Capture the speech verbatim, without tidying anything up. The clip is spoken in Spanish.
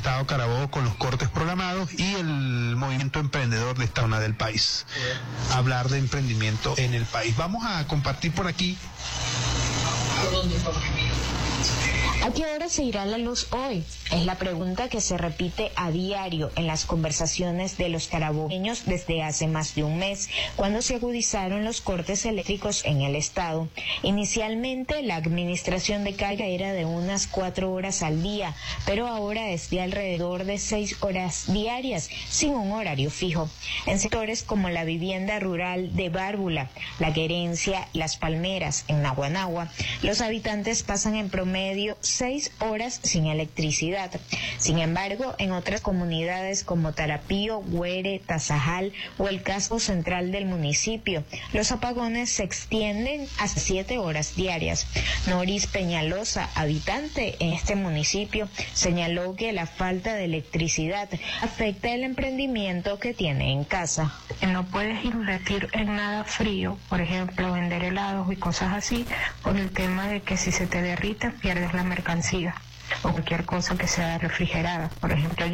estado Carabobo con los cortes programados y el movimiento emprendedor de esta zona del país. Hablar de emprendimiento en el país. Vamos a compartir por aquí. ¿A qué hora se irá la luz hoy? Es la pregunta que se repite a diario en las conversaciones de los carabobeños desde hace más de un mes, cuando se agudizaron los cortes eléctricos en el estado. Inicialmente, la administración de carga era de unas cuatro horas al día, pero ahora es de alrededor de seis horas diarias, sin un horario fijo. En sectores como la vivienda rural de Bárbula, La Querencia, Las Palmeras, en Naguanagua, los habitantes pasan en promedio seis horas sin electricidad. Sin embargo, en otras comunidades como Tarapío, Güere, Tazajal o el casco central del municipio, los apagones se extienden hasta siete horas diarias. Noris Peñalosa, habitante en este municipio, señaló que la falta de electricidad afecta el emprendimiento que tiene en casa. No puedes invertir en nada frío, por ejemplo, vender helados y cosas así, por el tema de que si se te derrite pierdes la mercancía o cualquier cosa que sea refrigerada. Por ejemplo,